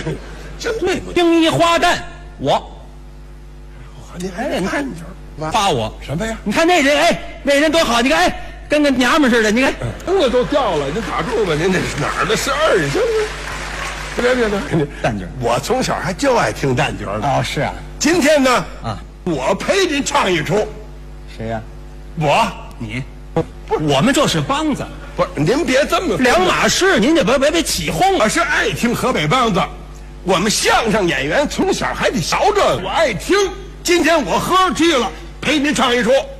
真对不起。 青衣花旦， 您还得看发我什么呀？ 你看那人，哎，那人多好，你看，哎，跟个娘们似的，你看， 灯子都掉了，您打住吧，您这是哪儿的事儿？行别， 旦角我从小还就爱听旦角呢。 哦，是啊， 今天呢， 啊， 我陪您唱一出。 谁呀？ 我你，我们这是梆子， 不是，您别这么两码事，您得别起哄。 我是爱听河北梆子，我们相声演员从小还得学这个，我爱听。今天我喝去了，陪您唱一出。